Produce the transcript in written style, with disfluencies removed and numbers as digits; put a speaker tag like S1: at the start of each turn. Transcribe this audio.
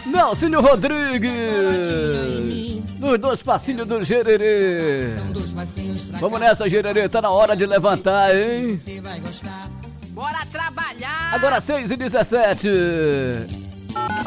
S1: Nelsinho Rodrigues, nos dois passinhos do Gererê. Vamos nessa, Gererê, tá na hora de levantar, hein?
S2: Bora trabalhar!
S1: Agora 6h17.